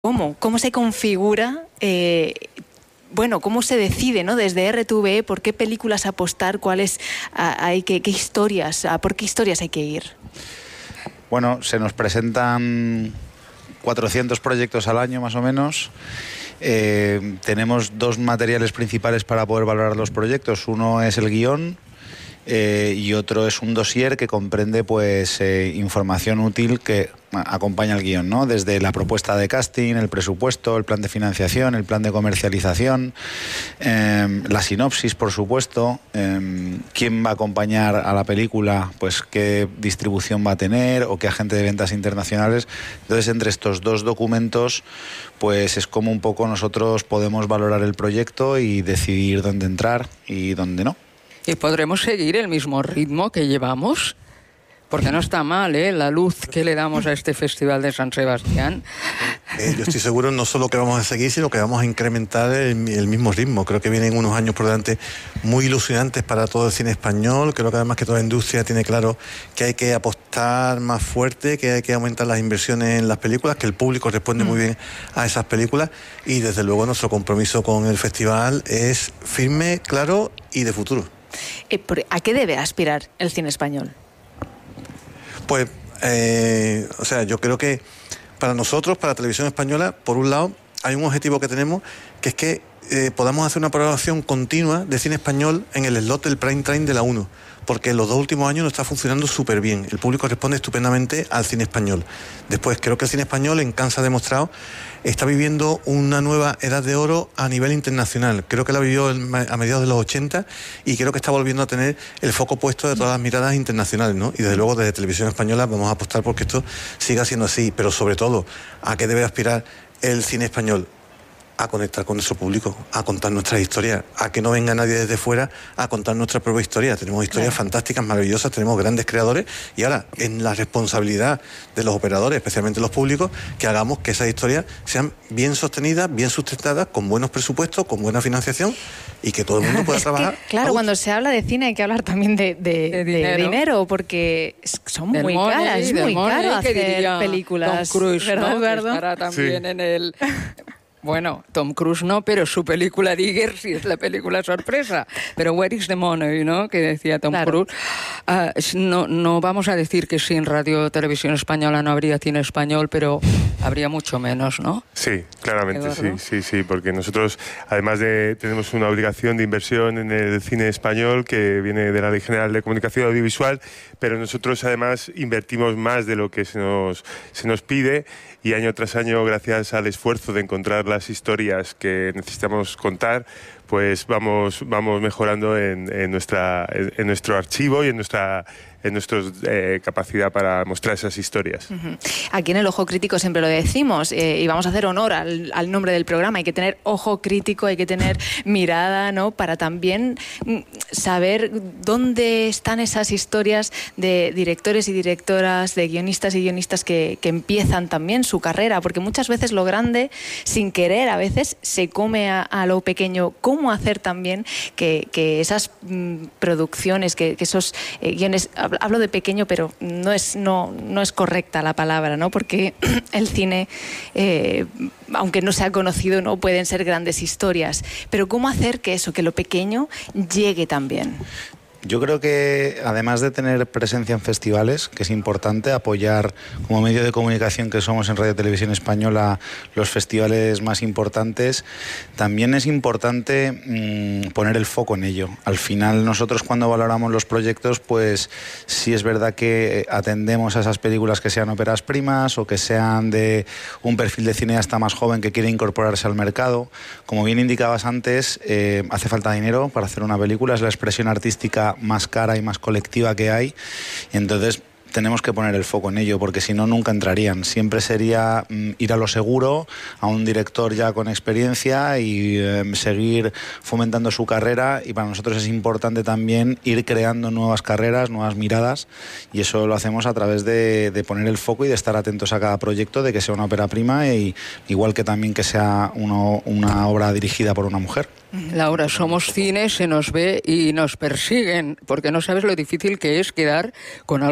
¿Cómo se configura, cómo se decide, ¿no? Desde RTVE por qué películas apostar, cuáles hay qué historias, por qué historias hay que ir? Bueno, se nos presentan 400 proyectos al año más o menos. Tenemos dos materiales principales para poder valorar los proyectos. Uno es el guión y otro es un dossier que comprende información útil que acompaña el guión, ¿no? Desde la propuesta de casting, el presupuesto, el plan de financiación, el plan de comercialización, la sinopsis, por supuesto, quién va a acompañar a la película, pues qué distribución va a tener o qué agente de ventas internacionales. Entonces, entre estos dos documentos, pues es como un poco nosotros podemos valorar el proyecto y decidir dónde entrar y dónde no. ¿Y podremos seguir el mismo ritmo que llevamos? Porque no está mal, la luz que le damos a este Festival de San Sebastián. Yo estoy seguro no solo que vamos a seguir, sino que vamos a incrementar el mismo ritmo. Creo que vienen unos años por delante muy ilusionantes para todo el cine español. Creo que además que toda la industria tiene claro que hay que apostar más fuerte, que hay que aumentar las inversiones en las películas, que el público responde muy bien a esas películas. Y desde luego nuestro compromiso con el festival es firme, claro y de futuro. ¿A qué debe aspirar el cine español? Pues, yo creo que para nosotros, para Televisión Española, por un lado, hay un objetivo que tenemos, que es que podamos hacer una programación continua de cine español en el slot del prime time de la 1, porque en los 2 últimos años nos está funcionando súper bien. El público responde estupendamente al cine español. Después, creo que el cine español, en Cannes ha demostrado, está viviendo una nueva edad de oro a nivel internacional. Creo que la vivió a mediados de los 80 y creo que está volviendo a tener el foco puesto de todas las miradas internacionales, ¿no? Y desde luego desde Televisión Española vamos a apostar porque esto siga siendo así, pero sobre todo, ¿a qué debe aspirar el cine español? A conectar con nuestro público, a contar nuestras historias, a que no venga nadie desde fuera a contar nuestra propia historia. Tenemos historias fantásticas, maravillosas, tenemos grandes creadores y ahora en la responsabilidad de los operadores, especialmente los públicos, que hagamos que esas historias sean bien sostenidas, bien sustentadas, con buenos presupuestos, con buena financiación y que todo el mundo pueda trabajar. Claro, cuando se habla de cine hay que hablar también de dinero, porque son muy caras, es muy caro hacer películas. Tom Cruise, ¿verdad, ¿no? Eduardo? Que estará también en el... Bueno, Tom Cruise no, pero su película Digger sí es la película sorpresa. Pero Where is the Money, ¿no? Que decía Tom Cruise. No vamos a decir que sin Radio Televisión Española no habría cine español, pero habría mucho menos, ¿no? Sí, claramente, Eduardo. sí, porque nosotros, además tenemos una obligación de inversión en el cine español que viene de la Ley General de Comunicación Audiovisual, pero nosotros además invertimos más de lo que se nos pide y año tras año, gracias al esfuerzo de encontrar las historias que necesitamos contar, pues vamos mejorando en nuestro archivo y en nuestra capacidad para mostrar esas historias. Aquí en el Ojo Crítico siempre lo decimos y vamos a hacer honor al nombre del programa. Hay que tener ojo crítico, hay que tener mirada, ¿no? Para también saber dónde están esas historias de directores y directoras, de guionistas y guionistas que empiezan también su carrera, porque muchas veces lo grande, sin querer, a veces se come a lo pequeño. ¿Cómo hacer también que esas producciones, que esos guiones... Hablo de pequeño, pero no es correcta la palabra, ¿no? Porque el cine, aunque no sea conocido, no pueden ser grandes historias. Pero ¿cómo hacer que lo pequeño llegue también? Yo creo que además de tener presencia en festivales, que es importante apoyar como medio de comunicación que somos en Radio Televisión Española los festivales más importantes, también es importante poner el foco en ello. Al final nosotros cuando valoramos los proyectos, pues sí es verdad que atendemos a esas películas que sean óperas primas o que sean de un perfil de cineasta más joven que quiere incorporarse al mercado. Como bien indicabas antes, hace falta dinero para hacer una película, es la expresión artística más cara y más colectiva que hay, y entonces tenemos que poner el foco en ello, porque si no, nunca entrarían. Siempre sería ir a lo seguro, a un director ya con experiencia y seguir fomentando su carrera, y para nosotros es importante también ir creando nuevas carreras, nuevas miradas, y eso lo hacemos a través de poner el foco y de estar atentos a cada proyecto, de que sea una ópera prima, y igual que también que sea una obra dirigida por una mujer. Laura, somos cine, se nos ve y nos persiguen, porque no sabes lo difícil que es quedar con alguno de estos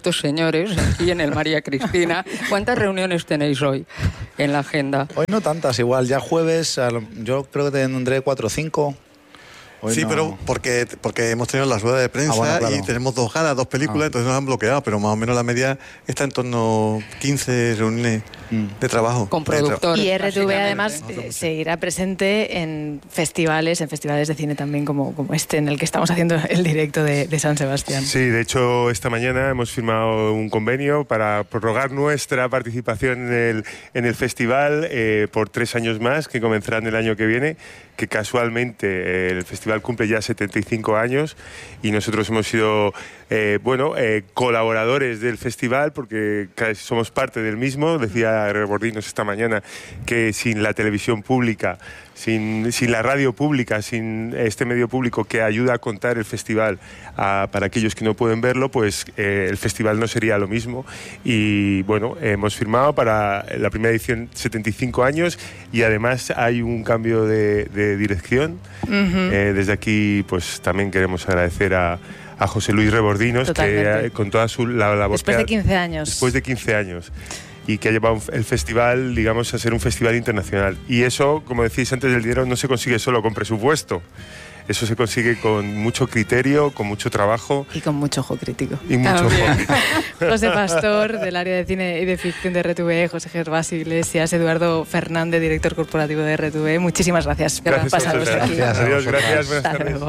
estos señores aquí en el María Cristina. ¿Cuántas reuniones tenéis hoy en la agenda? Hoy no tantas, igual, ya jueves, yo creo que tendré 4 o 5. Hoy sí, no. Pero porque hemos tenido la rueda de prensa bueno, claro. y tenemos 2 galas, 2 películas, entonces nos han bloqueado, pero más o menos la media está en torno a 15 reuniones de trabajo. Con productores. Y RTV además seguirá presente en festivales de cine también como este en el que estamos haciendo el directo de San Sebastián. Sí, de hecho esta mañana hemos firmado un convenio para prorrogar nuestra participación en el festival por 3 años más, que comenzarán el año que viene, que casualmente el festival cumple ya 75 años y nosotros hemos sido colaboradores del festival porque somos parte del mismo. Decía Rebordinos esta mañana que sin la televisión pública, sin la radio pública, sin este medio público que ayuda a contar el festival para aquellos que no pueden verlo, pues el festival no sería lo mismo. Y bueno, hemos firmado para la primera edición 75 años y además hay un cambio de dirección. Desde aquí pues también queremos agradecer a José Luis Rebordinos, que con toda la labor... Después de 15 años. Después de 15 años. Y que ha llevado el festival, digamos, a ser un festival internacional. Y eso, como decís antes, el dinero no se consigue solo con presupuesto. Eso se consigue con mucho criterio, con mucho trabajo. Y con mucho ojo crítico. Y mucho ojo crítico. José Pastor, del área de cine y de ficción de RTV, José Gervasio Iglesias, Eduardo Fernández, director corporativo de RTV. Muchísimas gracias por haber pasado por aquí. Adiós, gracias. Buenas Hasta tardes. luego.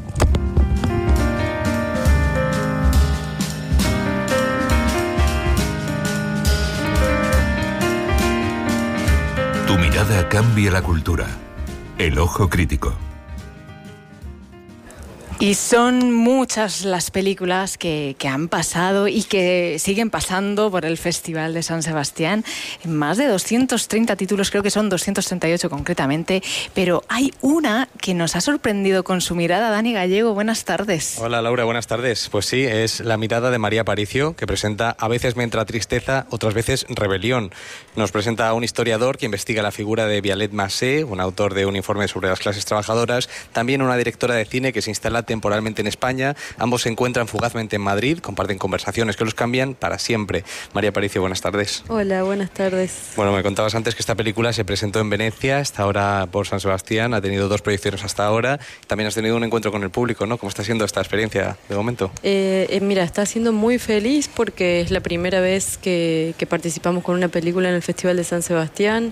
Tu mirada cambia la cultura. El ojo crítico. Y son muchas las películas que han pasado y que siguen pasando por el Festival de San Sebastián. Más de 230 títulos, creo que son 238 concretamente, pero hay una que nos ha sorprendido con su mirada. Dani Gallego, buenas tardes. Hola Laura, buenas tardes. Pues sí, es La mirada de María Aparicio, que presenta A veces me entra tristeza, otras veces rebelión. Nos presenta a un historiador que investiga la figura de Vialet Massé, un autor de un informe sobre las clases trabajadoras, también una directora de cine que se instala temporalmente en España. Ambos se encuentran fugazmente en Madrid, comparten conversaciones que los cambian para siempre. María Aparicio, buenas tardes. Hola, buenas tardes. Bueno, me contabas antes que esta película se presentó en Venecia, está ahora por San Sebastián, ha tenido 2 proyecciones hasta ahora. También has tenido un encuentro con el público, ¿no? ¿Cómo está siendo esta experiencia de momento? Mira, está siendo muy feliz porque es la primera vez que participamos con una película en el Festival de San Sebastián.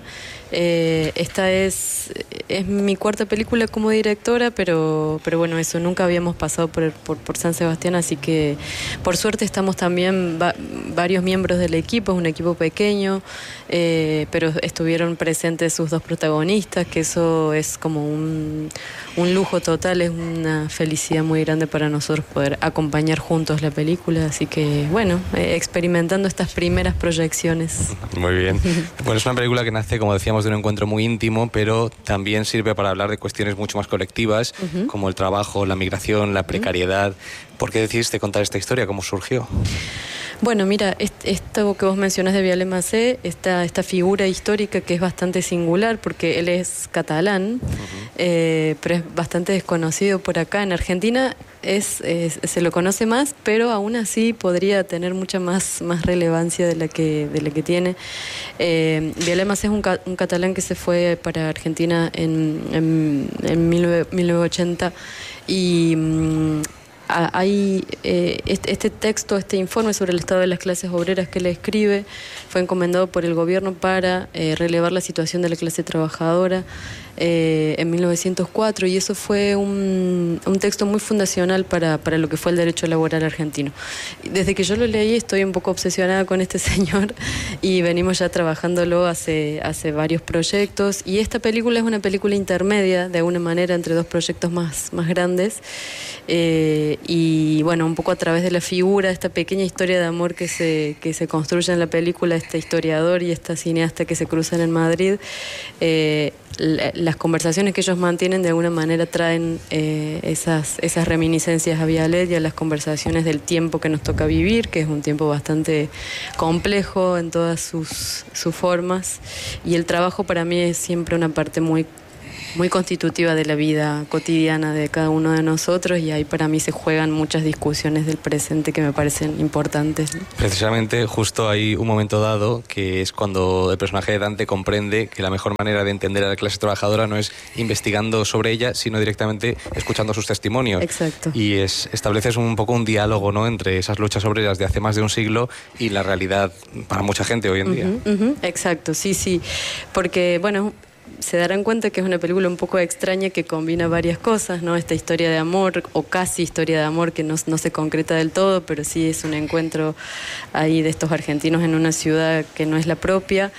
Esta es mi 4ª película como directora, pero bueno, eso, nunca habíamos pasado por San Sebastián, así que por suerte estamos también varios miembros del equipo, es un equipo pequeño, pero estuvieron presentes sus 2 protagonistas, que eso es como un lujo total, es una felicidad muy grande para nosotros poder acompañar juntos la película, así que bueno, experimentando estas primeras proyecciones. Muy bien. Bueno, es una película que nace, como decíamos, de un encuentro muy íntimo, pero también sirve para hablar de cuestiones mucho más colectivas, como el trabajo, la migración, la precariedad. ¿Por qué decidiste contar esta historia? ¿Cómo surgió? Bueno, mira, esto que vos mencionás de Vialet Massé, esta figura histórica que es bastante singular, porque él es catalán, pero es bastante desconocido por acá. En Argentina se lo conoce más, pero aún así podría tener mucha más relevancia de la que tiene. Vialet Massé es un catalán que se fue para Argentina en 1980 y... hay este texto, este informe sobre el estado de las clases obreras que él escribe, fue encomendado por el gobierno para relevar la situación de la clase trabajadora en 1904, y eso fue un texto muy fundacional para lo que fue el derecho laboral argentino. Desde que yo lo leí estoy un poco obsesionada con este señor y venimos ya trabajándolo hace varios proyectos, y esta película es una película intermedia de alguna manera entre 2 proyectos más grandes, y bueno, un poco a través de la figura, esta pequeña historia de amor que se construye en la película, este historiador y esta cineasta que se cruzan en Madrid, las conversaciones que ellos mantienen de alguna manera traen esas reminiscencias a Vialet y a las conversaciones del tiempo que nos toca vivir, que es un tiempo bastante complejo en todas sus formas, y el trabajo para mí es siempre una parte muy muy constitutiva de la vida cotidiana de cada uno de nosotros, y ahí para mí se juegan muchas discusiones del presente que me parecen importantes, ¿no? Precisamente justo hay un momento dado que es cuando el personaje de Dante comprende que la mejor manera de entender a la clase trabajadora no es investigando sobre ella, sino directamente escuchando sus testimonios. Exacto. Y estableces un poco un diálogo, ¿no?, entre esas luchas obreras de hace más de un siglo y la realidad para mucha gente hoy en día. Exacto, sí. Porque, bueno, se darán cuenta que es una película un poco extraña que combina varias cosas, ¿no? Esta historia de amor, o casi historia de amor, que no se concreta del todo, pero sí es un encuentro ahí de estos argentinos en una ciudad que no es la propia.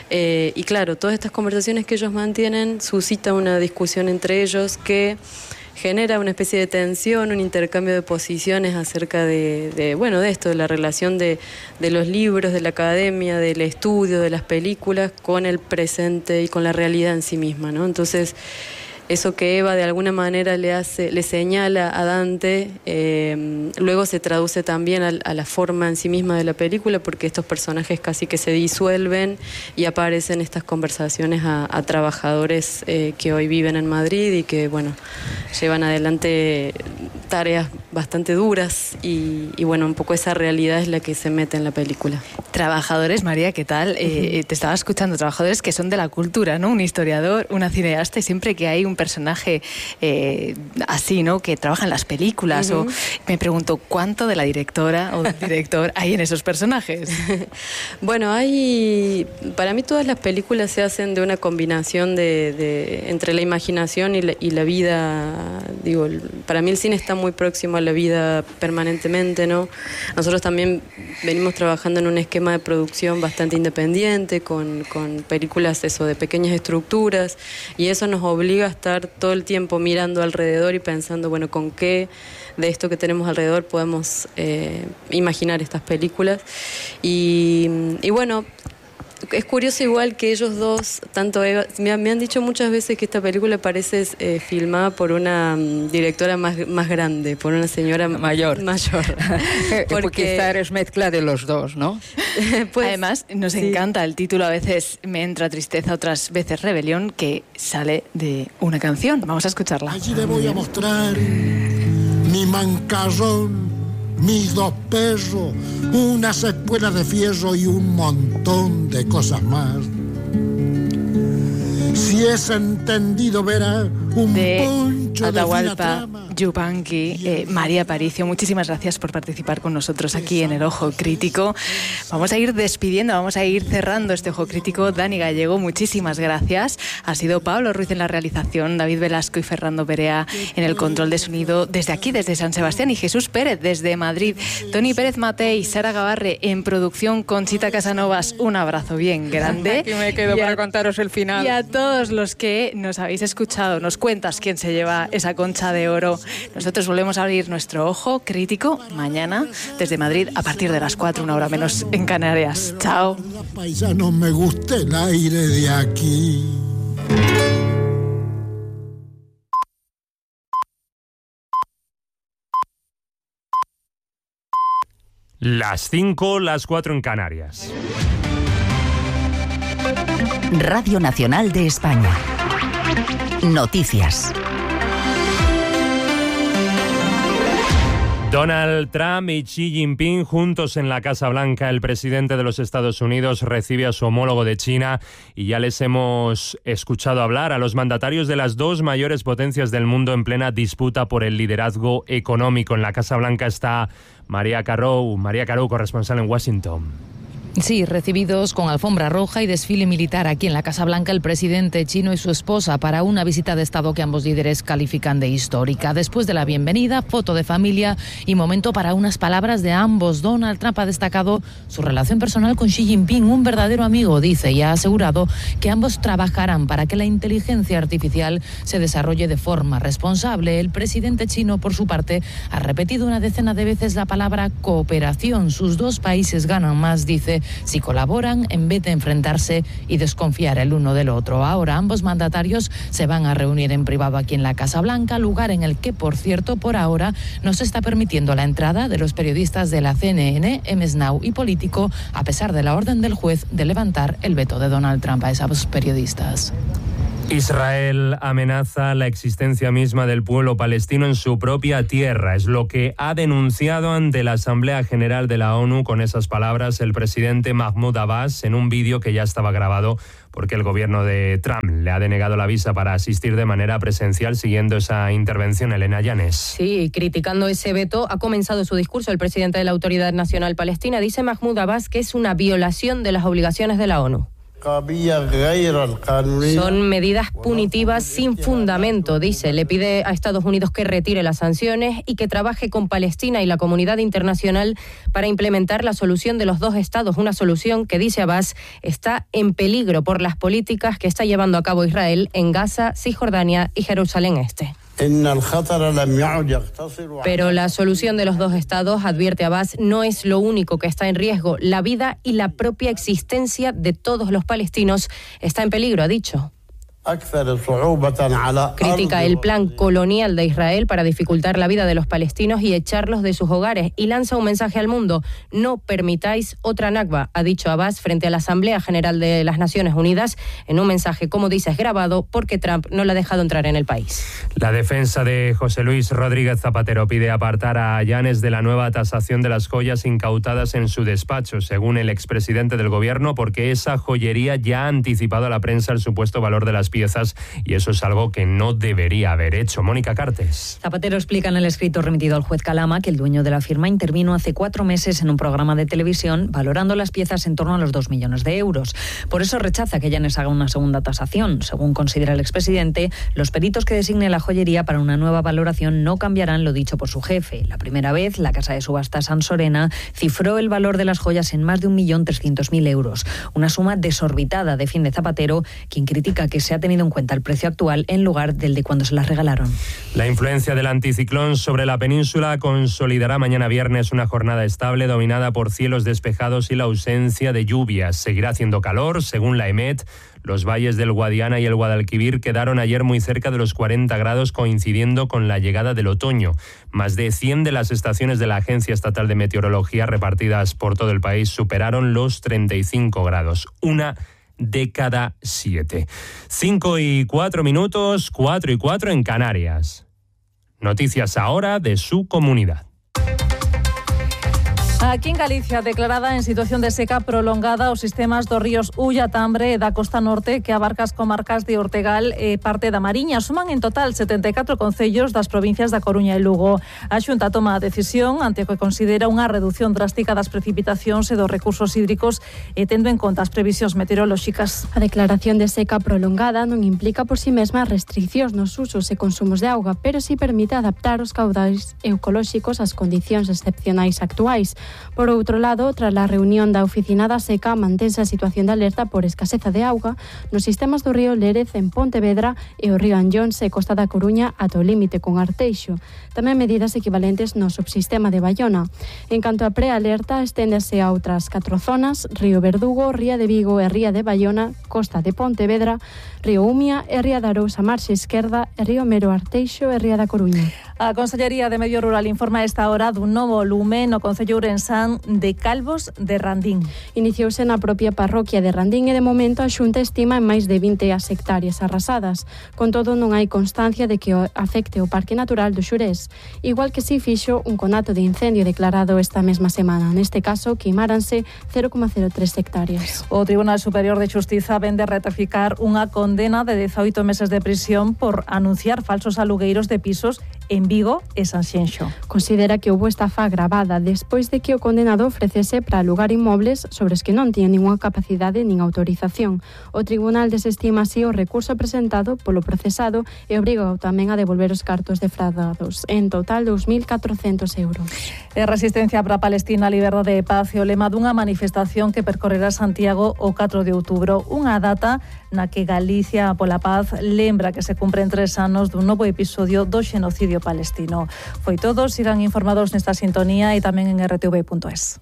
Y claro, todas estas conversaciones que ellos mantienen suscitan una discusión entre ellos que genera una especie de tensión, un intercambio de posiciones acerca de esto, de la relación de los libros, de la academia, del estudio, de las películas con el presente y con la realidad en sí misma, ¿no? Entonces, eso que Eva de alguna manera le señala a Dante, luego se traduce también a la forma en sí misma de la película, porque estos personajes casi que se disuelven y aparecen estas conversaciones a trabajadores que hoy viven en Madrid y que, bueno, llevan adelante tareas bastante duras y un poco esa realidad es la que se mete en la película. Trabajadores, María, ¿qué tal? Te estaba escuchando, trabajadores que son de la cultura, ¿no? Un historiador, una cineasta, y siempre que hay un personaje así, ¿no?, que trabaja en las películas, o me pregunto, ¿cuánto de la directora o del director hay en esos personajes? Bueno, para mí todas las películas se hacen de una combinación entre la imaginación y la vida. Digo, para mí el cine está muy próximo a la vida permanentemente, ¿no? Nosotros también venimos trabajando en un esquema de producción bastante independiente, con películas de pequeñas estructuras, y eso nos obliga a estar todo el tiempo mirando alrededor y pensando, bueno, con qué de esto que tenemos alrededor podemos imaginar estas películas. Y bueno, es curioso igual que ellos dos, tanto Eva, me han dicho muchas veces que esta película parece filmada por una directora más grande, por una señora mayor. Porque esta es mezcla de los dos, ¿no? Pues, además, nos encanta el título, a veces me entra tristeza, otras veces rebelión, que sale de una canción. Vamos a escucharla. Allí le voy a mostrar mi mancarrón, mis 2 perros, unas espuelas de fierro y un montón de cosas más. Si es entendido verá un poncho Atahualpa Yupanqui. María Aparicio, muchísimas gracias por participar con nosotros aquí en El Ojo Crítico. Vamos a ir despidiendo, vamos a ir cerrando este Ojo Crítico. Dani Gallego, muchísimas gracias. Ha sido Pablo Ruiz en la realización, David Velasco y Fernando Perea en el control de sonido, desde aquí, desde San Sebastián, y Jesús Pérez desde Madrid. Toni Pérez Matei, Sara Gavarre en producción, Conchita Casanovas, un abrazo bien grande. Aquí me quedo para contaros el final. Y a todos los que nos habéis escuchado, nos cuentas quién se lleva esa concha de oro. Nosotros volvemos a abrir nuestro Ojo Crítico mañana desde Madrid a partir de las 4, 1 hora menos en Canarias. Chao. Paisano, me gusta el aire de aquí. Las 5, las 4 en Canarias. Radio Nacional de España. Noticias. Donald Trump y Xi Jinping juntos en la Casa Blanca. El presidente de los Estados Unidos recibe a su homólogo de China y ya les hemos escuchado hablar a los mandatarios de las 2 mayores potencias del mundo en plena disputa por el liderazgo económico. En la Casa Blanca está María Carou, corresponsal en Washington. Sí, recibidos con alfombra roja y desfile militar aquí en la Casa Blanca el presidente chino y su esposa para una visita de Estado que ambos líderes califican de histórica. Después de la bienvenida, foto de familia y momento para unas palabras de ambos. Donald Trump ha destacado su relación personal con Xi Jinping, un verdadero amigo, dice, y ha asegurado que ambos trabajarán para que la inteligencia artificial se desarrolle de forma responsable. El presidente chino, por su parte, ha repetido una decena de veces la palabra cooperación. Sus 2 países ganan más, dice, si colaboran en vez de enfrentarse y desconfiar el uno del otro. Ahora ambos mandatarios se van a reunir en privado aquí en la Casa Blanca, lugar en el que, por cierto, por ahora no se está permitiendo la entrada de los periodistas de la CNN, MS Now y Político, a pesar de la orden del juez de levantar el veto de Donald Trump a esos periodistas. Israel amenaza la existencia misma del pueblo palestino en su propia tierra. Es lo que ha denunciado ante la Asamblea General de la ONU con esas palabras el presidente Mahmoud Abbas en un vídeo que ya estaba grabado porque el gobierno de Trump le ha denegado la visa para asistir de manera presencial siguiendo esa intervención. Elena Llanes. Sí, criticando ese veto ha comenzado su discurso el presidente de la Autoridad Nacional Palestina. Dice Mahmoud Abbas que es una violación de las obligaciones de la ONU. Son medidas punitivas sin fundamento, dice. Le pide a Estados Unidos que retire las sanciones y que trabaje con Palestina y la comunidad internacional para implementar la solución de los dos estados. Una solución que, dice Abbas, está en peligro por las políticas que está llevando a cabo Israel en Gaza, Cisjordania y Jerusalén Este. Pero la solución de los dos estados, advierte Abbas, no es lo único que está en riesgo. La vida y la propia existencia de todos los palestinos está en peligro, ha dicho. Critica el plan colonial de Israel para dificultar la vida de los palestinos y echarlos de sus hogares y lanza un mensaje al mundo: no permitáis otra Nakba, ha dicho Abbas frente a la Asamblea General de las Naciones Unidas en un mensaje, como dices, grabado porque Trump no le ha dejado entrar en el país. La defensa de José Luis Rodríguez Zapatero pide apartar a Llanes de la nueva tasación de las joyas incautadas en su despacho, según el expresidente del gobierno, porque esa joyería ya ha anticipado a la prensa el supuesto valor de las piezas y eso es algo que no debería haber hecho. Mónica Cartes. Zapatero explica en el escrito remitido al juez Calama que el dueño de la firma intervino hace 4 meses en un programa de televisión valorando las piezas en torno a los 2 millones de euros. Por eso rechaza que Llanes haga una segunda tasación. Según considera el expresidente, los peritos que designe la joyería para una nueva valoración no cambiarán lo dicho por su jefe. La primera vez, la casa de subastas Ansorena cifró el valor de las joyas en más de 1.300.000 euros. Una suma desorbitada, defiende Zapatero, quien critica que se ha tenido en cuenta el precio actual en lugar del de cuando se las regalaron. La influencia del anticiclón sobre la península consolidará mañana viernes una jornada estable dominada por cielos despejados y la ausencia de lluvias. Seguirá haciendo calor, según la EMET. Los valles del Guadiana y el Guadalquivir quedaron ayer muy cerca de los 40 grados, coincidiendo con la llegada del otoño. Más de 100 de las estaciones de la Agencia Estatal de Meteorología repartidas por todo el país superaron los 35 grados. Una de cada 7. 5:04, 4:04 en Canarias. Noticias ahora de su comunidad. Aquí en Galicia, declarada en situación de seca prolongada os sistemas dos ríos Ulla, Tambre e da Costa Norte que abarca as comarcas de Ortegal e parte da Mariña. Suman en total 74 concellos das provincias da Coruña e Lugo. A Xunta toma a decisión ante o que considera unha reducción drástica das precipitacións e dos recursos hídricos e tendo en conta as previsións meteorolóxicas. A declaración de seca prolongada non implica por si mesma restriccións nos usos e consumos de auga, pero si permite adaptar os caudais ecolóxicos ás condicións excepcionais actuais. Por outro lado, tras a reunión da Oficina da Seca, mantense a situación de alerta por escaseza de auga nos sistemas do río Lérez en Pontevedra e o río Anllóns e Costa da Coruña ata o límite con Arteixo. Tamén medidas equivalentes no subsistema de Bayona. En canto a prealerta, esténdese a outras 4 zonas: Río Verdugo, Ría de Vigo e Ría de Bayona, Costa de Pontevedra, Río Umia e Ría de Arousa Marxe Esquerda e Río Mero Arteixo e Ría da Coruña. A Consellería de Medio Rural informa a esta hora dun novo lume no concello ourensán de Calvos de Randín. Iniciouse na propia parroquia de Randín e de momento a Xunta estima en máis de 20 as hectáreas arrasadas. Con todo, non hai constancia de que afecte o Parque Natural do Xurés, igual que si fixo un conato de incendio declarado esta mesma semana. Neste caso, queimáranse 0,03 hectáreas. O Tribunal Superior de Xustiza vende ratificar unha condena de 18 meses de prisión por anunciar falsos alugueiros de pisos en Vigo e Sanxenxo. Considera que houbo estafa agravada despois de que o condenado ofrecese para alugar inmobles sobre os que non tiña ninguna capacidade nin autorización. O tribunal desestima así o recurso presentado polo procesado e obriga tamén a devolver os cartos defraudados, en total 2.400 euros. E Resistencia para a Palestina, Liberdade e Paz é o lema dunha manifestación que percorrerá Santiago o 4 de outubro, unha data na que Galicia pola Paz lembra que se cumpren 3 anos dun novo episodio do xenocidio palestino. Foi todo, sigan informados nesta sintonía e tamén en rtv.es.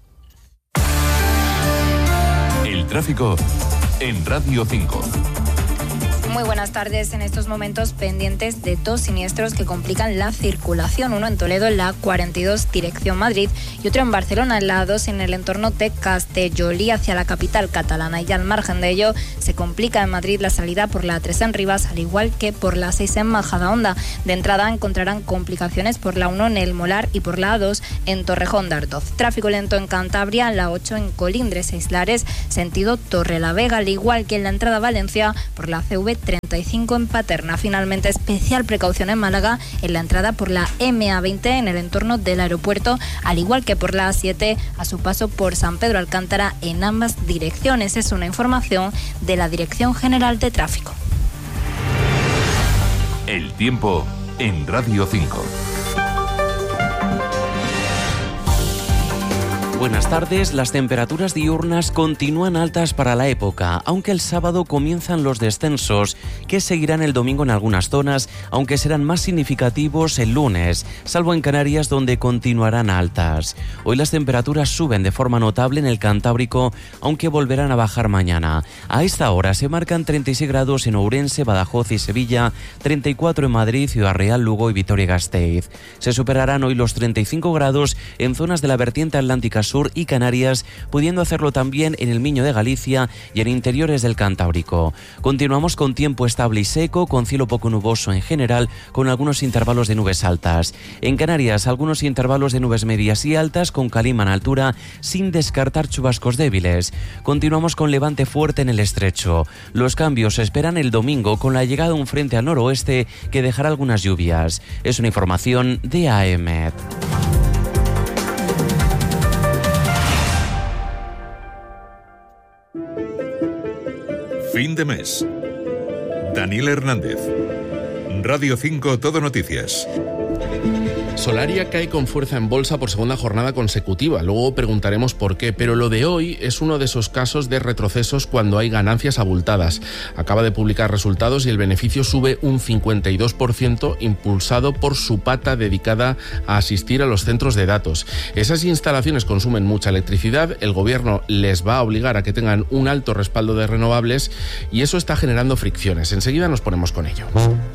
El tráfico en Radio 5. Muy buenas tardes. En estos momentos pendientes de 2 siniestros que complican la circulación. Uno en Toledo, en la 42 dirección Madrid, y otro en Barcelona, en la 2 en el entorno de Castellolí hacia la capital catalana. Y al margen de ello, se complica en Madrid la salida por la 3 en Rivas, al igual que por la 6 en Majadahonda. De entrada encontrarán complicaciones por la 1 en El Molar y por la A2 en Torrejón de Ardoz. Tráfico lento en Cantabria, en la 8 en Colindres e Islares, sentido Torrelavega, al igual que en la entrada a Valencia por la CV 35 en Paterna. Finalmente, especial precaución en Málaga en la entrada por la MA20 en el entorno del aeropuerto, al igual que por la A7 a su paso por San Pedro Alcántara en ambas direcciones. Es una información de la Dirección General de Tráfico. El tiempo en Radio 5. Buenas tardes. Las temperaturas diurnas continúan altas para la época, aunque el sábado comienzan los descensos, que seguirán el domingo en algunas zonas, aunque serán más significativos el lunes, salvo en Canarias, donde continuarán altas. Hoy las temperaturas suben de forma notable en el Cantábrico, aunque volverán a bajar mañana. A esta hora se marcan 36 grados en Ourense, Badajoz y Sevilla, 34 en Madrid, Ciudad Real, Lugo y Vitoria-Gasteiz. Se superarán hoy los 35 grados en zonas de la vertiente atlántica sur y Canarias, pudiendo hacerlo también en el Miño de Galicia y en interiores del Cantábrico. Continuamos con tiempo estable y seco, con cielo poco nuboso en general, con algunos intervalos de nubes altas. En Canarias, algunos intervalos de nubes medias y altas, con calima en altura, sin descartar chubascos débiles. Continuamos con levante fuerte en el estrecho. Los cambios se esperan el domingo, con la llegada de un frente al noroeste que dejará algunas lluvias. Es una información de AEMET. Fin de mes. Daniel Hernández. Radio 5 Todo Noticias. Solaria cae con fuerza en bolsa por segunda jornada consecutiva. Luego preguntaremos por qué, pero lo de hoy es uno de esos casos de retrocesos cuando hay ganancias abultadas. Acaba de publicar resultados y el beneficio sube un 52%, impulsado por su pata dedicada a asistir a los centros de datos. Esas instalaciones consumen mucha electricidad, el gobierno les va a obligar a que tengan un alto respaldo de renovables y eso está generando fricciones. Enseguida nos ponemos con ello.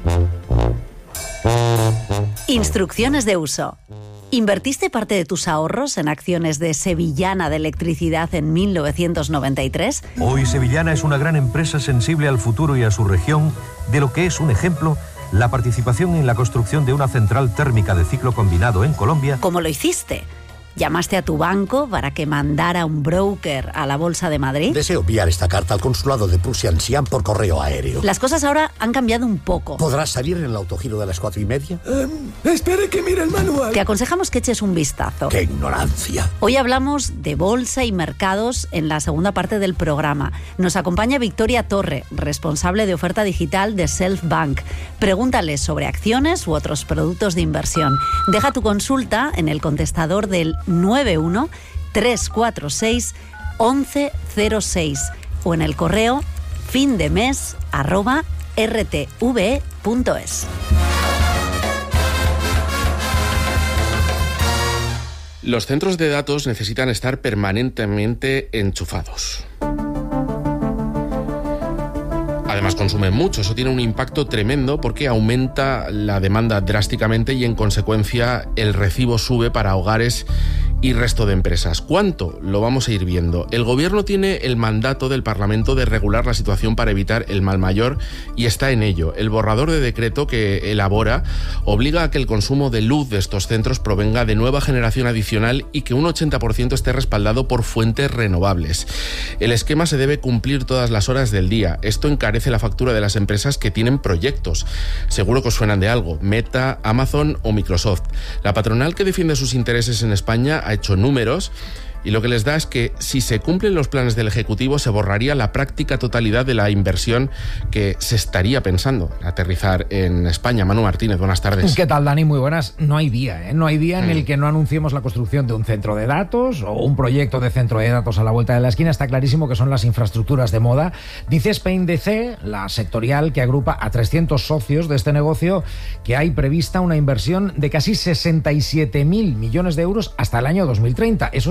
Instrucciones de uso. ¿Invertiste parte de tus ahorros en acciones de Sevillana de Electricidad en 1993? Hoy Sevillana es una gran empresa sensible al futuro y a su región, de lo que es un ejemplo la participación en la construcción de una central térmica de ciclo combinado en Colombia. ¿Cómo lo hiciste? ¿Llamaste a tu banco para que mandara un broker a la Bolsa de Madrid? Deseo enviar esta carta al consulado de Prusia-Ancián por correo aéreo. Las cosas ahora han cambiado un poco. ¿Podrás salir en el autogiro de las 4:30? Espere que mire el manual. Te aconsejamos que eches un vistazo. ¡Qué ignorancia! Hoy hablamos de bolsa y mercados en la segunda parte del programa. Nos acompaña Victoria Torre, responsable de oferta digital de Selfbank. Pregúntale sobre acciones u otros productos de inversión. Deja tu consulta en el contestador del 91 346 1106 o en el correo findemes@rtve.es. Los centros de datos necesitan estar permanentemente enchufados. Además consumen mucho, eso tiene un impacto tremendo porque aumenta la demanda drásticamente y en consecuencia el recibo sube para hogares y resto de empresas. ¿Cuánto? Lo vamos a ir viendo. El gobierno tiene el mandato del Parlamento de regular la situación para evitar el mal mayor y está en ello. El borrador de decreto que elabora obliga a que el consumo de luz de estos centros provenga de nueva generación adicional y que un 80% esté respaldado por fuentes renovables. El esquema se debe cumplir todas las horas del día. Esto encarece la factura de las empresas que tienen proyectos. Seguro que os suenan de algo: Meta, Amazon o Microsoft. La patronal que defiende sus intereses en España ha hecho números y lo que les da es que si se cumplen los planes del Ejecutivo se borraría la práctica totalidad de la inversión que se estaría pensando aterrizar en España. Manu Martínez, buenas tardes. ¿Qué tal, Dani? Muy buenas. No hay día, ¿eh? No hay día en el que no anunciemos la construcción de un centro de datos o un proyecto de centro de datos a la vuelta de la esquina. Está clarísimo que son las infraestructuras de moda. Dice Spain DC, la sectorial que agrupa a 300 socios de este negocio, que hay prevista una inversión de casi 67.000 millones de euros hasta el año 2030. Esos estarían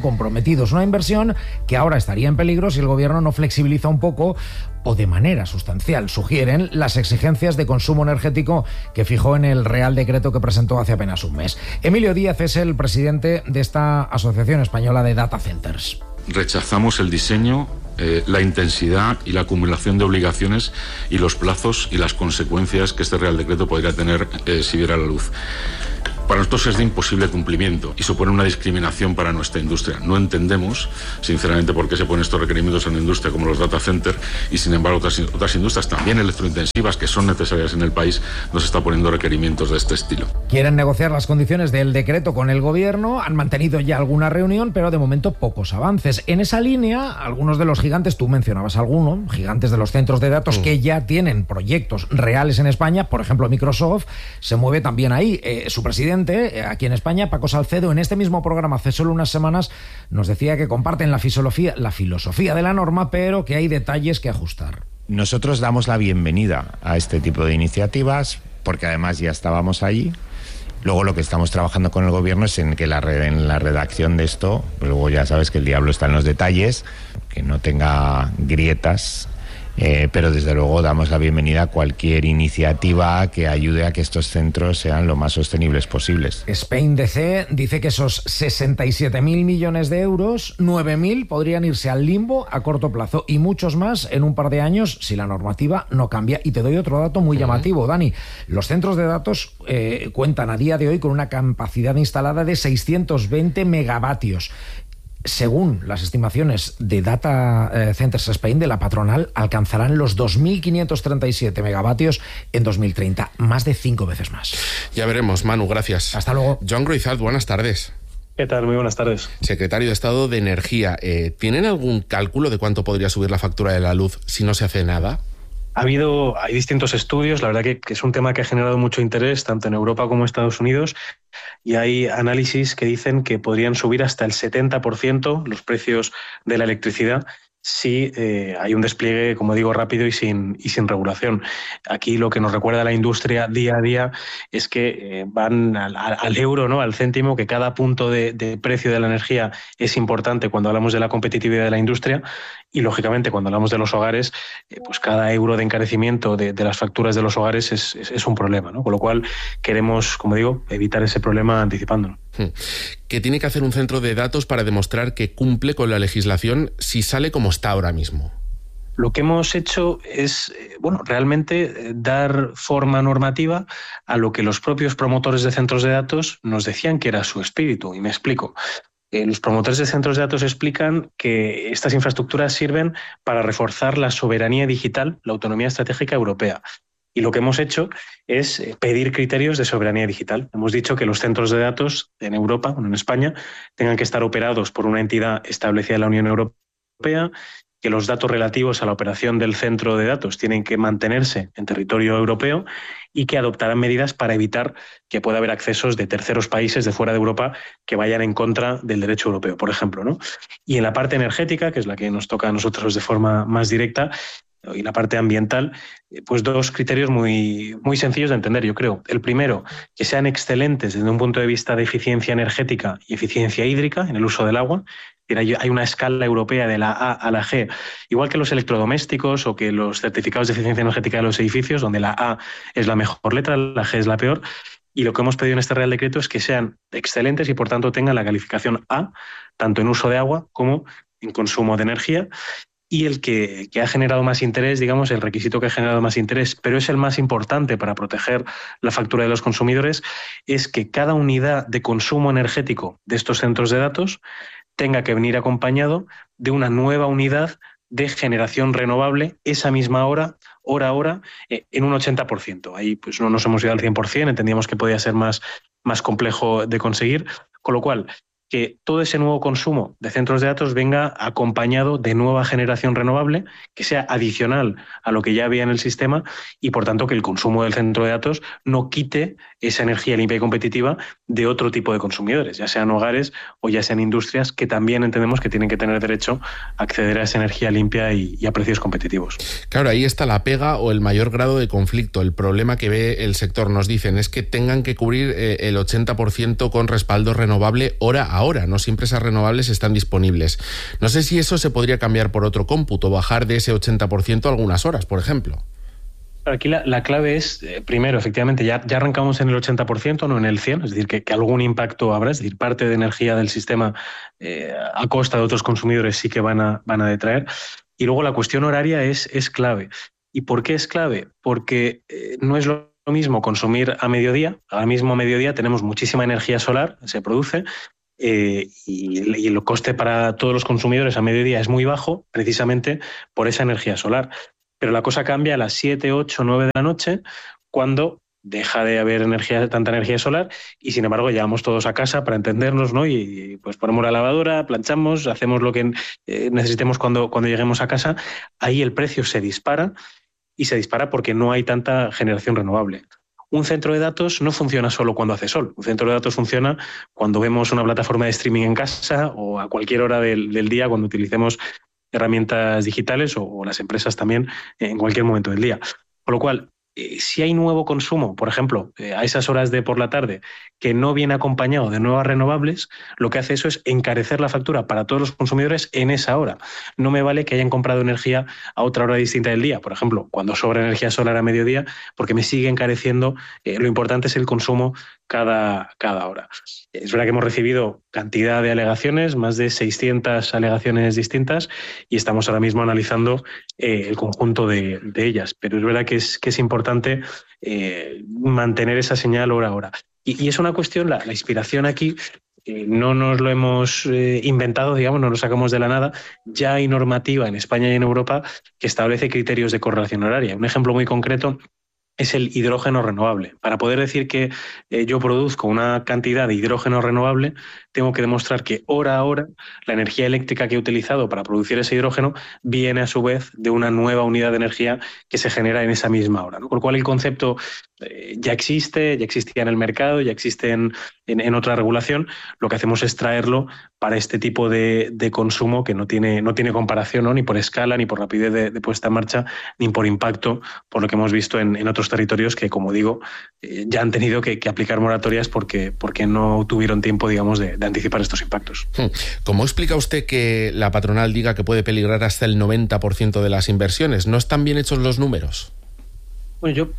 comprometidos una inversión que ahora estaría en peligro si el gobierno no flexibiliza un poco o de manera sustancial, sugieren, las exigencias de consumo energético que fijó en el Real Decreto que presentó hace apenas un mes. Emilio Díaz es el presidente de esta Asociación Española de Data Centers. Rechazamos el diseño, la intensidad y la acumulación de obligaciones y los plazos y las consecuencias que este Real Decreto podría tener si viera la luz. Para nosotros es de imposible cumplimiento y supone una discriminación para nuestra industria. No entendemos, sinceramente, por qué se ponen estos requerimientos en la industria como los data centers y, sin embargo, otras industrias también electrointensivas que son necesarias en el país nos está poniendo requerimientos de este estilo. Quieren negociar las condiciones del decreto con el gobierno, han mantenido ya alguna reunión, pero de momento pocos avances. En esa línea, algunos de los gigantes, tú mencionabas alguno, gigantes de los centros de datos que ya tienen proyectos reales en España, por ejemplo Microsoft, se mueve también ahí. Su presidente aquí en España, Paco Salcedo, en este mismo programa hace solo unas semanas nos decía que comparten la filosofía de la norma, pero que hay detalles que ajustar. Nosotros damos la bienvenida a este tipo de iniciativas porque además ya estábamos allí. Luego lo que estamos trabajando con el gobierno es en que en la redacción de esto, luego ya sabes que el diablo está en los detalles, que no tenga grietas. Pero desde luego damos la bienvenida a cualquier iniciativa que ayude a que estos centros sean lo más sostenibles posibles. Spain DC dice que esos 67.000 millones de euros, 9.000 podrían irse al limbo a corto plazo y muchos más en un par de años si la normativa no cambia. Y te doy otro dato muy llamativo, Dani. Los centros de datos cuentan a día de hoy con una capacidad instalada de 620 megavatios. Según las estimaciones de Data Centers Spain, de la patronal, alcanzarán los 2.537 megavatios en 2030, más de 5 veces más. Ya veremos, Manu, gracias. Hasta luego. John Groizat, buenas tardes. ¿Qué tal? Muy buenas tardes. Secretario de Estado de Energía, ¿tienen algún cálculo de cuánto podría subir la factura de la luz si no se hace nada? Hay distintos estudios, la verdad que es un tema que ha generado mucho interés tanto en Europa como en Estados Unidos, y hay análisis que dicen que podrían subir hasta el 70% los precios de la electricidad si hay un despliegue, como digo, rápido y sin regulación. Aquí lo que nos recuerda la industria día a día es que van al euro, ¿no? Al céntimo, que cada punto de precio de la energía es importante cuando hablamos de la competitividad de la industria, y lógicamente cuando hablamos de los hogares, pues cada euro de encarecimiento de las facturas de los hogares es un problema, ¿no? Con lo cual queremos, como digo, evitar ese problema anticipándolo. ¿Qué tiene que hacer un centro de datos para demostrar que cumple con la legislación si sale como está ahora mismo? Lo que hemos hecho es, realmente dar forma normativa a lo que los propios promotores de centros de datos nos decían que era su espíritu, y me explico. Los promotores de centros de datos explican que estas infraestructuras sirven para reforzar la soberanía digital, la autonomía estratégica europea. Y lo que hemos hecho es pedir criterios de soberanía digital. Hemos dicho que los centros de datos en Europa, en España, tengan que estar operados por una entidad establecida en la Unión Europea, que los datos relativos a la operación del centro de datos tienen que mantenerse en territorio europeo y que adoptarán medidas para evitar que pueda haber accesos de terceros países de fuera de Europa que vayan en contra del derecho europeo, por ejemplo, ¿no? Y en la parte energética, que es la que nos toca a nosotros de forma más directa, y la parte ambiental, pues dos criterios muy, muy sencillos de entender, yo creo. El primero, que sean excelentes desde un punto de vista de eficiencia energética y eficiencia hídrica en el uso del agua. Hay una escala europea de la A a la G, igual que los electrodomésticos o que los certificados de eficiencia energética de los edificios, donde la A es la mejor letra, la G es la peor. Y lo que hemos pedido en este Real Decreto es que sean excelentes y, por tanto, tengan la calificación A, tanto en uso de agua como en consumo de energía. Y el que ha generado más interés, digamos, el requisito que ha generado más interés, pero es el más importante para proteger la factura de los consumidores, es que cada unidad de consumo energético de estos centros de datos tenga que venir acompañado de una nueva unidad de generación renovable esa misma hora a hora, en un 80%. Ahí pues no nos hemos ido al 100%, entendíamos que podía ser más complejo de conseguir, con lo cual que todo ese nuevo consumo de centros de datos venga acompañado de nueva generación renovable, que sea adicional a lo que ya había en el sistema, y por tanto que el consumo del centro de datos no quite esa energía limpia y competitiva de otro tipo de consumidores, ya sean hogares o ya sean industrias, que también entendemos que tienen que tener derecho a acceder a esa energía limpia y a precios competitivos. Claro, ahí está la pega o el mayor grado de conflicto. El problema que ve el sector, nos dicen, es que tengan que cubrir el 80% con respaldo renovable hora a ahora, no siempre esas renovables están disponibles. No sé si eso se podría cambiar por otro cómputo, bajar de ese 80% algunas horas, por ejemplo. Aquí la clave es, primero, efectivamente, ya arrancamos en el 80%, no en el 100%, es decir, que algún impacto habrá, es decir, parte de energía del sistema a costa de otros consumidores sí que van a detraer. Y luego la cuestión horaria es clave. ¿Y por qué es clave? Porque no es lo mismo consumir a mediodía. Ahora mismo a mediodía tenemos muchísima energía solar, se produce, y el coste para todos los consumidores a mediodía es muy bajo, precisamente por esa energía solar. Pero la cosa cambia a las 7, 8, 9 de la noche, cuando deja de haber tanta energía solar, y sin embargo llegamos todos a casa para entendernos, ¿no? Y pues ponemos la lavadora, planchamos, hacemos lo que necesitemos cuando lleguemos a casa. Ahí el precio se dispara, y se dispara porque no hay tanta generación renovable. Un centro de datos no funciona solo cuando hace sol. Un centro de datos funciona cuando vemos una plataforma de streaming en casa o a cualquier hora del día, cuando utilicemos herramientas digitales o las empresas también en cualquier momento del día. Con lo cual, si hay nuevo consumo, por ejemplo, a esas horas de por la tarde, que no viene acompañado de nuevas renovables, lo que hace eso es encarecer la factura para todos los consumidores en esa hora. No me vale que hayan comprado energía a otra hora distinta del día, por ejemplo, cuando sobra energía solar a mediodía, porque me sigue encareciendo. Lo importante es el consumo cada hora. Es verdad que hemos recibido cantidad de alegaciones, más de 600 alegaciones distintas, y estamos ahora mismo analizando el conjunto de ellas. Pero es verdad que es importante mantener esa señal hora a hora. Y es una cuestión, la inspiración aquí, no nos lo hemos inventado, digamos, no lo sacamos de la nada. Ya hay normativa en España y en Europa que establece criterios de correlación horaria. Un ejemplo muy concreto es el hidrógeno renovable. Para poder decir que yo produzco una cantidad de hidrógeno renovable, tengo que demostrar que hora a hora la energía eléctrica que he utilizado para producir ese hidrógeno viene a su vez de una nueva unidad de energía que se genera en esa misma hora, ¿no? Por lo cual el concepto ya existía en el mercado, ya existe en otra regulación. Lo que hacemos es traerlo para este tipo de consumo que no tiene comparación, ¿no? Ni por escala, ni por rapidez de puesta en marcha, ni por impacto, por lo que hemos visto en otros territorios que, como digo, ya han tenido que aplicar moratorias porque no tuvieron tiempo, digamos, de anticipar estos impactos. ¿Cómo explica usted que la patronal diga que puede peligrar hasta el 90% de las inversiones? ¿No están bien hechos los números? Bueno, yo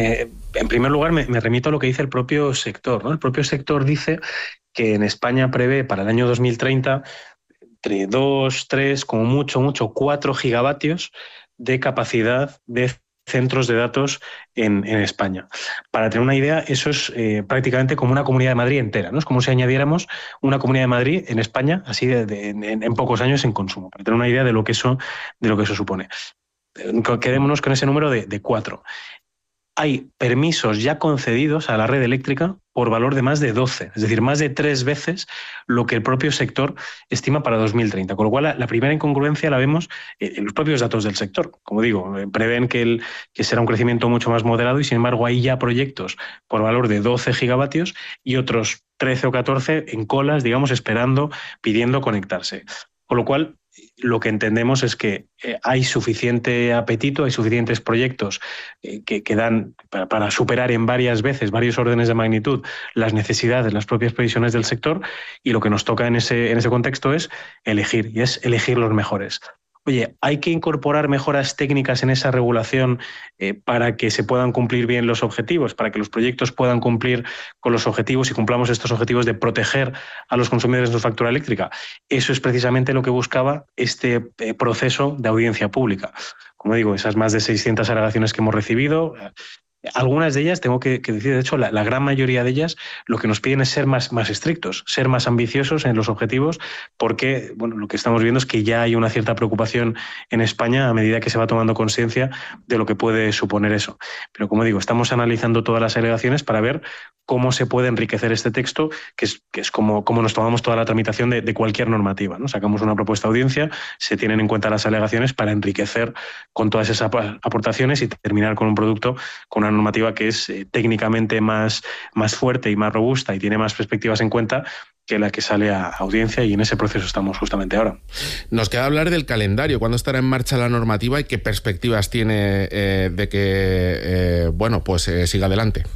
en primer lugar me remito a lo que dice el propio sector, ¿no? El propio sector dice que en España prevé para el año 2030 entre 2, 3, como mucho 4 gigavatios de capacidad de centros de datos en España. Para tener una idea, eso es prácticamente como una Comunidad de Madrid entera, ¿no? Es como si añadiéramos una Comunidad de Madrid en España, así en pocos años en consumo, para tener una idea de lo que eso supone. Quedémonos con ese número de 4. Hay permisos ya concedidos a la red eléctrica por valor de más de 12, es decir, más de 3 veces lo que el propio sector estima para 2030. Con lo cual, la primera incongruencia la vemos en los propios datos del sector. Como digo, prevén que será un crecimiento mucho más moderado, y sin embargo hay ya proyectos por valor de 12 gigavatios y otros 13 o 14 en colas, digamos, esperando, pidiendo conectarse. Con lo cual, lo que entendemos es que hay suficiente apetito, hay suficientes proyectos que dan para superar en varios órdenes de magnitud las necesidades, las propias previsiones del sector, y lo que nos toca en ese contexto es elegir los mejores. Oye, ¿hay que incorporar mejoras técnicas en esa regulación para que se puedan cumplir bien los objetivos, para que los proyectos puedan cumplir con los objetivos y cumplamos estos objetivos de proteger a los consumidores de su factura eléctrica? Eso es precisamente lo que buscaba este proceso de audiencia pública. Como digo, esas más de 600 alegaciones que hemos recibido, algunas de ellas, tengo que decir, de hecho, la gran mayoría de ellas lo que nos piden es ser más estrictos, ser más ambiciosos en los objetivos, porque bueno, lo que estamos viendo es que ya hay una cierta preocupación en España a medida que se va tomando conciencia de lo que puede suponer eso. Pero como digo, estamos analizando todas las alegaciones para ver cómo se puede enriquecer este texto, que es como nos tomamos toda la tramitación de cualquier normativa, ¿no? Sacamos una propuesta de audiencia, se tienen en cuenta las alegaciones para enriquecer con todas esas aportaciones y terminar con un producto, con una normativa que es técnicamente más fuerte y más robusta y tiene más perspectivas en cuenta que la que sale a audiencia, y en ese proceso estamos justamente ahora. Nos queda hablar del calendario. ¿Cuándo estará en marcha la normativa y qué perspectivas tiene de que siga adelante?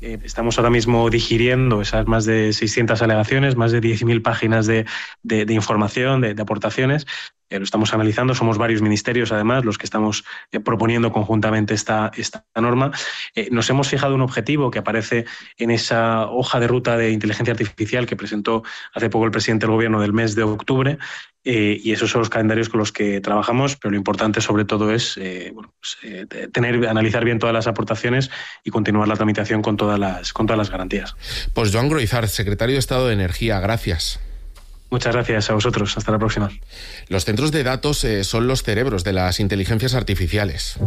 Estamos ahora mismo digiriendo esas más de 600 alegaciones, más de 10.000 páginas de información, de aportaciones. Lo estamos analizando, somos varios ministerios además los que estamos proponiendo conjuntamente esta norma. Nos hemos fijado un objetivo que aparece en esa hoja de ruta de inteligencia artificial que presentó hace poco el presidente del Gobierno del mes de octubre, y esos son los calendarios con los que trabajamos, pero lo importante sobre todo es analizar bien todas las aportaciones y continuar la tramitación con todas las garantías. Pues Joan Groizart, secretario de Estado de Energía, gracias. Muchas gracias a vosotros. Hasta la próxima. Los centros de datos son los cerebros de las inteligencias artificiales.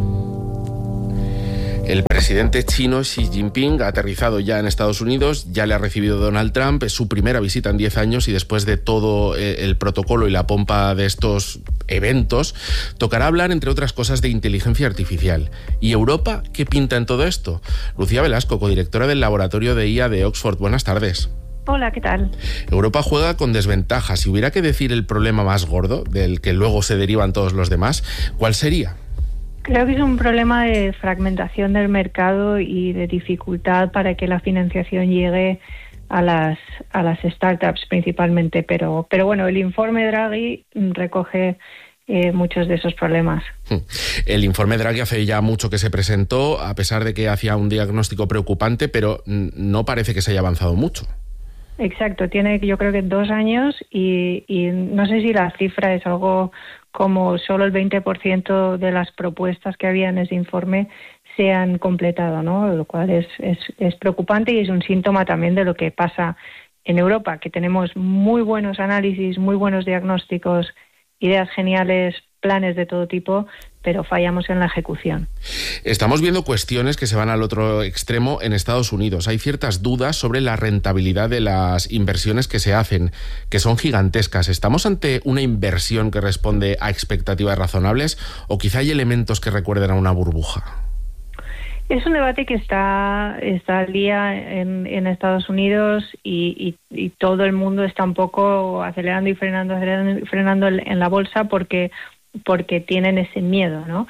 El presidente chino Xi Jinping ha aterrizado ya en Estados Unidos, ya le ha recibido Donald Trump, es su primera visita en 10 años y después de todo el protocolo y la pompa de estos eventos, tocará hablar, entre otras cosas, de inteligencia artificial. ¿Y Europa qué pinta en todo esto? Lucía Velasco, codirectora del Laboratorio de IA de Oxford. Buenas tardes. Hola, ¿qué tal? Europa juega con desventajas. Si hubiera que decir el problema más gordo, del que luego se derivan todos los demás, ¿cuál sería? Creo que es un problema de fragmentación del mercado y de dificultad para que la financiación llegue a las startups principalmente. Pero bueno, el informe Draghi recoge muchos de esos problemas. El informe Draghi hace ya mucho que se presentó, a pesar de que hacía un diagnóstico preocupante, pero no parece que se haya avanzado mucho. Exacto, tiene yo creo que 2 años y no sé si la cifra es algo como solo el 20% de las propuestas que había en ese informe se han completado, ¿no? Lo cual es preocupante y es un síntoma también de lo que pasa en Europa, que tenemos muy buenos análisis, muy buenos diagnósticos, ideas geniales, planes de todo tipo, pero fallamos en la ejecución. Estamos viendo cuestiones que se van al otro extremo en Estados Unidos. Hay ciertas dudas sobre la rentabilidad de las inversiones que se hacen, que son gigantescas. ¿Estamos ante una inversión que responde a expectativas razonables o quizá hay elementos que recuerden a una burbuja? Es un debate que está al día en Estados Unidos y todo el mundo está un poco acelerando y frenando en la bolsa porque tienen ese miedo, ¿no?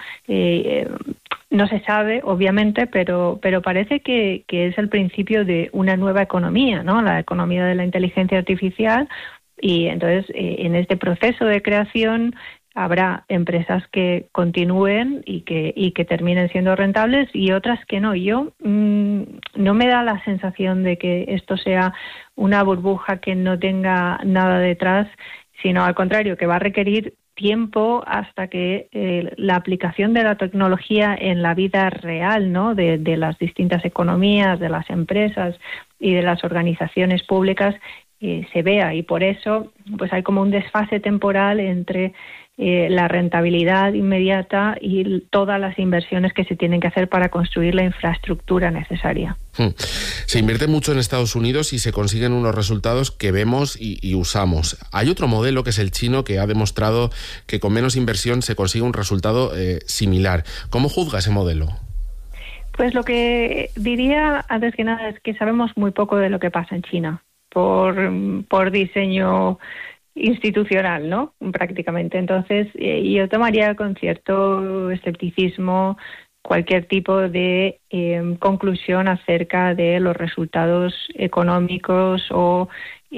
No se sabe, obviamente, pero parece que es el principio de una nueva economía, ¿no? La economía de la inteligencia artificial, y entonces en este proceso de creación habrá empresas que continúen y que terminen siendo rentables y otras que no. Yo no me da la sensación de que esto sea una burbuja que no tenga nada detrás, sino al contrario, que va a requerir tiempo hasta que la aplicación de la tecnología en la vida real, ¿no? de las distintas economías, de las empresas y de las organizaciones públicas se vea, y por eso pues hay como un desfase temporal entre la rentabilidad inmediata y todas las inversiones que se tienen que hacer para construir la infraestructura necesaria. Se invierte mucho en Estados Unidos y se consiguen unos resultados que vemos y usamos. Hay otro modelo que es el chino, que ha demostrado que con menos inversión se consigue un resultado similar. ¿Cómo juzga ese modelo? Pues lo que diría antes que nada es que sabemos muy poco de lo que pasa en China por diseño institucional, ¿no? Prácticamente. Entonces, yo tomaría con cierto escepticismo cualquier tipo de conclusión acerca de los resultados económicos o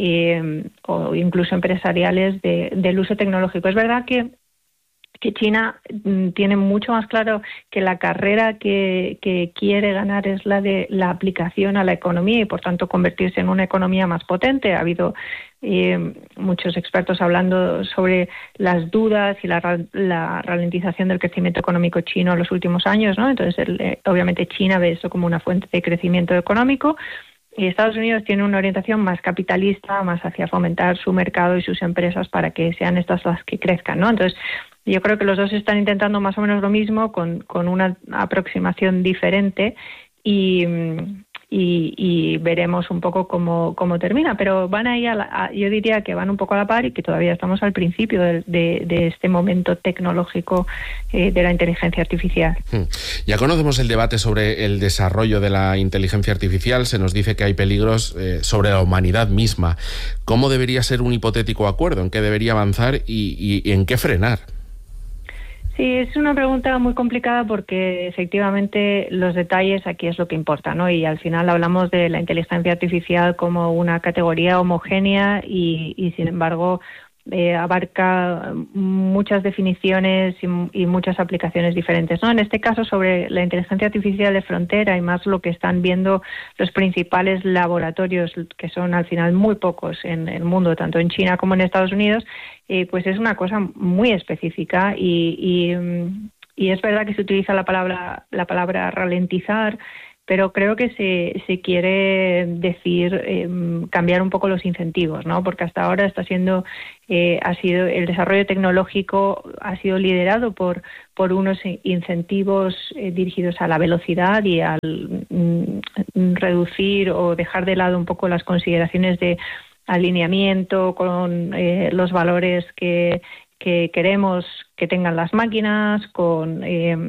incluso empresariales del uso tecnológico. Es verdad que China tiene mucho más claro que la carrera que quiere ganar es la de la aplicación a la economía y, por tanto, convertirse en una economía más potente. Ha habido muchos expertos hablando sobre las dudas y la ralentización del crecimiento económico chino en los últimos años, ¿no? Entonces, obviamente, China ve eso como una fuente de crecimiento económico. Y Estados Unidos tiene una orientación más capitalista, más hacia fomentar su mercado y sus empresas para que sean estas las que crezcan, ¿no? Entonces, yo creo que los dos están intentando más o menos lo mismo con una aproximación diferente y veremos un poco cómo termina. Pero van ahí, yo diría que van un poco a la par y que todavía estamos al principio de este momento tecnológico de la inteligencia artificial. Ya conocemos el debate sobre el desarrollo de la inteligencia artificial. Se nos dice que hay peligros sobre la humanidad misma. ¿Cómo debería ser un hipotético acuerdo? ¿En qué debería avanzar y en qué frenar? Sí, es una pregunta muy complicada porque efectivamente los detalles aquí es lo que importa, ¿no? Y al final hablamos de la inteligencia artificial como una categoría homogénea y sin embargo abarca muchas definiciones y muchas aplicaciones diferentes, ¿no? En este caso, sobre la inteligencia artificial de frontera y más lo que están viendo los principales laboratorios, que son al final muy pocos en el mundo, tanto en China como en Estados Unidos, pues es una cosa muy específica y es verdad que se utiliza la palabra ralentizar, pero creo que se quiere decir cambiar un poco los incentivos, ¿no? Porque hasta ahora ha sido el desarrollo tecnológico ha sido liderado por unos incentivos dirigidos a la velocidad y al reducir o dejar de lado un poco las consideraciones de alineamiento con los valores que queremos que tengan las máquinas, con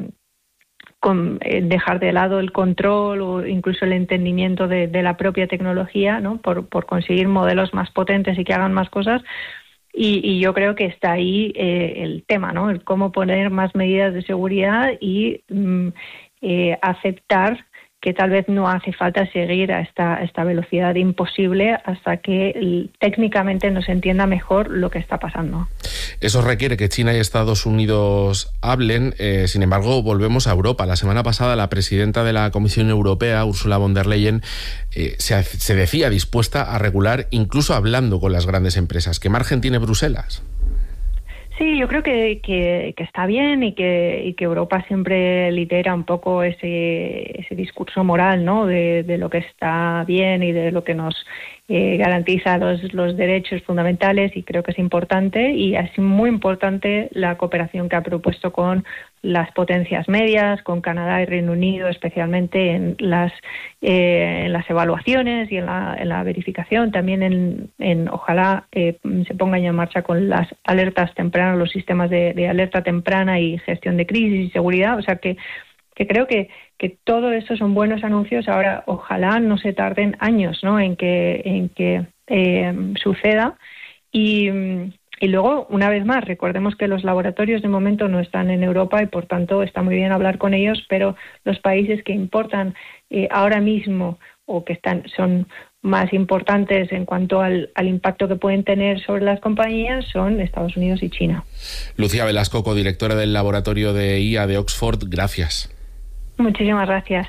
dejar de lado el control o incluso el entendimiento de la propia tecnología, ¿no? Por conseguir modelos más potentes y que hagan más cosas. Y yo creo que está ahí el tema, ¿no? El cómo poner más medidas de seguridad y aceptar que tal vez no hace falta seguir a esta velocidad imposible hasta que técnicamente nos entienda mejor lo que está pasando. Eso requiere que China y Estados Unidos hablen. Sin embargo, volvemos a Europa. La semana pasada la presidenta de la Comisión Europea, Ursula von der Leyen, se decía dispuesta a regular, incluso hablando con las grandes empresas. ¿Qué margen tiene Bruselas? Sí, yo creo que está bien y que Europa siempre lidera un poco ese discurso moral, ¿no? De lo que está bien y de lo que nos garantiza los derechos fundamentales, y creo que es importante, y es muy importante la cooperación que ha propuesto con las potencias medias, con Canadá y Reino Unido, especialmente en las evaluaciones y en la verificación, también ojalá se pongan ya en marcha con las alertas tempranas, los sistemas de alerta temprana y gestión de crisis y seguridad. O sea que creo que todo eso son buenos anuncios. Ahora ojalá no se tarden años, ¿no? en que suceda. Y luego, una vez más, recordemos que los laboratorios de momento no están en Europa y por tanto está muy bien hablar con ellos, pero los países que importan ahora mismo o que son más importantes en cuanto al impacto que pueden tener sobre las compañías son Estados Unidos y China. Lucía Velasco, codirectora del Laboratorio de IA de Oxford, gracias. Muchísimas gracias.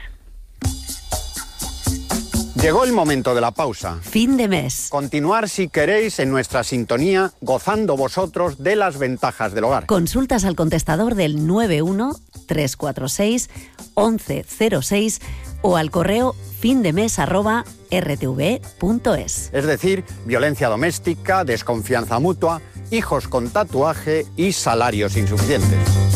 Llegó el momento de la pausa. Fin de mes. Continuar, si queréis, en nuestra sintonía, gozando vosotros de las ventajas del hogar. Consultas al contestador del 91-346-1106 o al correo findemes@rtv.es. Es decir, violencia doméstica, desconfianza mutua, hijos con tatuaje y salarios insuficientes.